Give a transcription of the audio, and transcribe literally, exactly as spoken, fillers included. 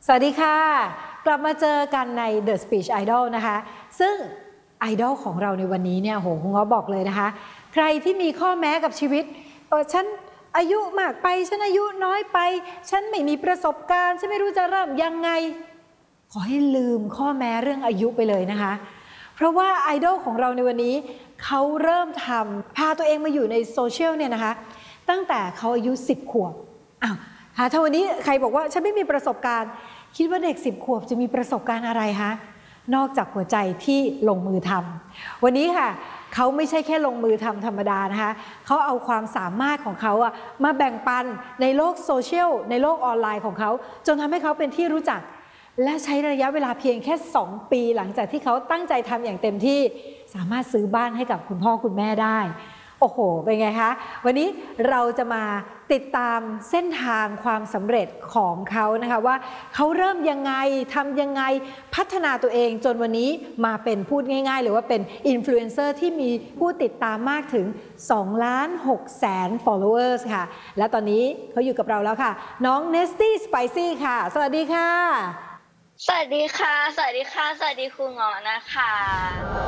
สวัสดีค่ะกลับมาเจอกันใน The Speech Idol นะคะซึ่งไอดอลของเราในวันนี้เนี่ยโหคุณง้อบอกเลยนะคะใครที่มีข้อแม้กับชีวิตเออฉันอายุมากไปฉันอายุน้อยไปฉันไม่มีประสบการณ์ฉันไม่รู้จะเริ่มยังไงขอให้ลืมข้อแม้เรื่องอายุไปเลยนะคะเพราะว่าไอดอลของเราในวันนี้เขาเริ่มทำพาตัวเองมาอยู่ในโซเชียลเนี่ยนะคะตั้งแต่เขาอายุสิบขวบอ้าวถ้าวันนี้ใครบอกว่าฉันไม่มีประสบการณ์คิดว่าเด็กสิบขวบจะมีประสบการณ์อะไรคะนอกจากหัวใจที่ลงมือทำวันนี้ค่ะเขาไม่ใช่แค่ลงมือทำธรรมดานะคะเขาเอาความสามารถของเขาอะมาแบ่งปันในโลกโซเชียลในโลกออนไลน์ของเขาจนทำให้เขาเป็นที่รู้จักและใช้ระยะเวลาเพียงแค่สองปีหลังจากที่เขาตั้งใจทำอย่างเต็มที่สามารถซื้อบ้านให้กับคุณพ่อคุณแม่ได้โอ้โหเป็นไงคะวันนี้เราจะมาติดตามเส้นทางความสำเร็จของเขานะคะว่าเขาเริ่มยังไงทำยังไงพัฒนาตัวเองจนวันนี้มาเป็นพูดง่ายๆหรือว่าเป็นอินฟลูเอนเซอร์ที่มีผู้ติดตามมากถึงสองล้านหกแสน followers ค่ะและตอนนี้เขาอยู่กับเราแล้วค่ะน้อง Nesty Spicy ค่ะสวัสดีค่ะสวัสดีค่ะสวัสดีค่ะสวัสดีครูเงาะนะคะ